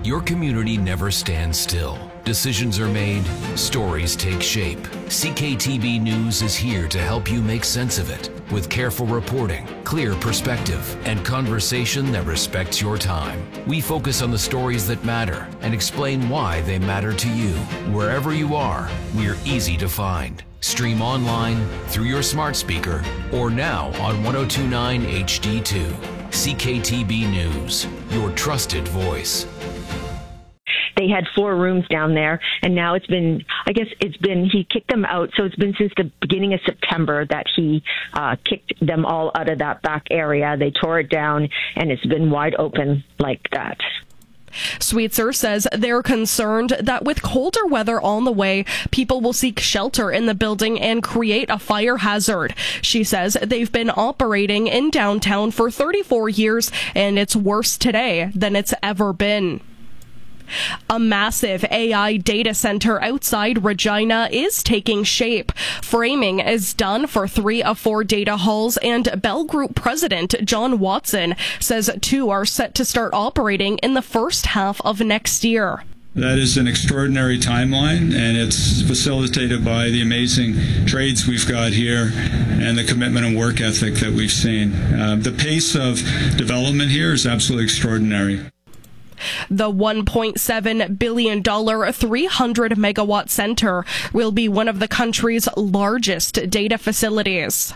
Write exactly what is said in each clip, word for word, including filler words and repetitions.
Your community never stands still. Decisions are made, stories take shape. C K T B News is here to help you make sense of it with careful reporting, clear perspective, and conversation that respects your time. We focus on the stories that matter and explain why they matter to you. Wherever you are, we're easy to find. Stream online, through your smart speaker, or now on one oh two point nine H D two. C K T B News, your trusted voice. They had four rooms down there, and now it's been, I guess it's been, he kicked them out, so it's been since the beginning of September that he uh, kicked them all out of that back area. They tore it down, and it's been wide open like that. Sweetser says they're concerned that with colder weather on the way, people will seek shelter in the building and create a fire hazard. She says they've been operating in downtown for thirty-four years, and it's worse today than it's ever been. A massive A I data center outside Regina is taking shape. Framing is done for three of four data halls, and Bell Group president John Watson says two are set to start operating in the first half of next year. That is an extraordinary timeline, and it's facilitated by the amazing trades we've got here and the commitment and work ethic that we've seen. Uh, the pace of development here is absolutely extraordinary. The one point seven billion dollars three hundred megawatt center will be one of the country's largest data facilities.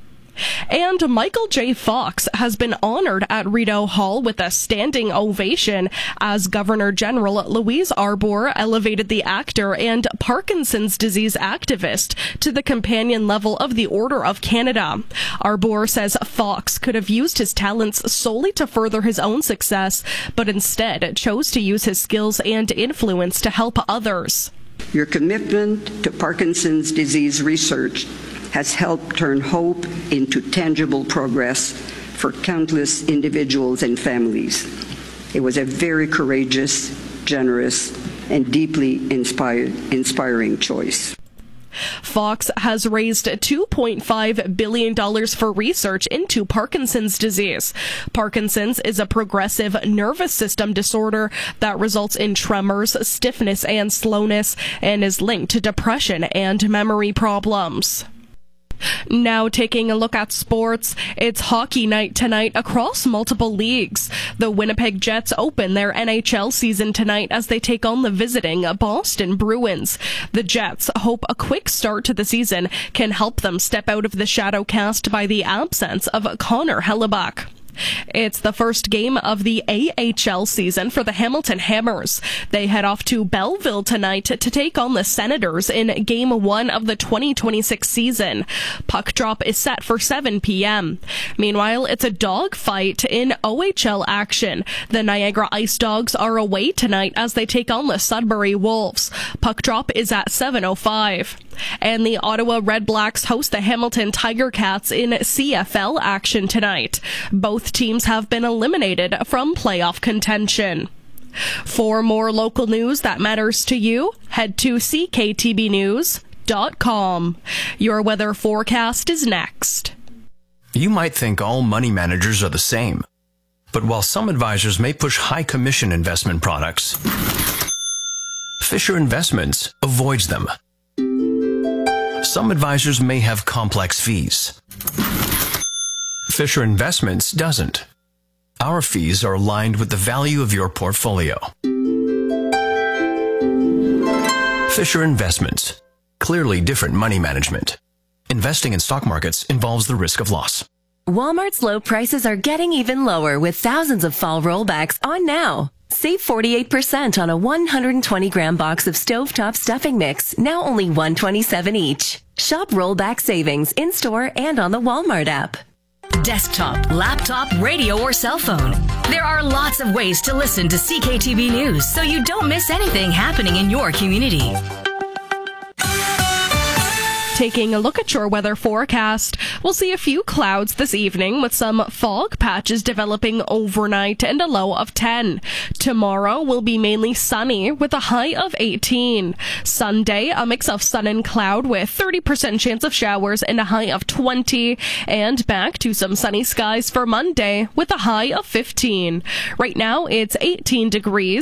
And Michael J. Fox has been honored at Rideau Hall with a standing ovation as Governor General Louise Arbour elevated the actor and Parkinson's disease activist to the companion level of the Order of Canada. Arbour says Fox could have used his talents solely to further his own success, but instead chose to use his skills and influence to help others. Your commitment to Parkinson's disease research has helped turn hope into tangible progress for countless individuals and families. It was a very courageous, generous, and deeply inspired, inspiring choice. Fox has raised two point five billion dollars for research into Parkinson's disease. Parkinson's is a progressive nervous system disorder that results in tremors, stiffness, and slowness, and is linked to depression and memory problems. Now taking a look at sports, it's hockey night tonight across multiple leagues. The Winnipeg Jets open their N H L season tonight as they take on the visiting Boston Bruins. The Jets hope a quick start to the season can help them step out of the shadow cast by the absence of Connor Hellebuyck. It's the first game of the A H L season for the Hamilton Hammers. They head off to Belleville tonight to take on the Senators in Game one of the twenty twenty-six season. Puck drop is set for seven p.m. Meanwhile, it's a dogfight in O H L action. The Niagara Ice Dogs are away tonight as they take on the Sudbury Wolves. Puck drop is at seven oh five. And the Ottawa Red Blacks host the Hamilton Tiger Cats in C F L action tonight. Both teams have been eliminated from playoff contention. For more local news that matters to you, head to c k t b news dot com. Your weather forecast is next. You might think all money managers are the same. But while some advisors may push high commission investment products, Fisher Investments avoids them. Some advisors may have complex fees. Fisher Investments doesn't. Our fees are aligned with the value of your portfolio. Fisher Investments. Clearly different money management. Investing in stock markets involves the risk of loss. Walmart's low prices are getting even lower with thousands of fall rollbacks on now. Save forty-eight percent on a one hundred twenty gram box of stovetop stuffing mix, now only one dollar and twenty-seven cents each. Shop rollback savings in-store and on the Walmart app. Desktop, laptop, radio, or cell phone. There are lots of ways to listen to C K T B News so you don't miss anything happening in your community. Taking a look at your weather forecast, we'll see a few clouds this evening with some fog patches developing overnight and a low of ten. Tomorrow will be mainly sunny with a high of eighteen. Sunday, a mix of sun and cloud with thirty percent chance of showers and a high of twenty. And back to some sunny skies for Monday with a high of fifteen. Right now, it's eighteen degrees.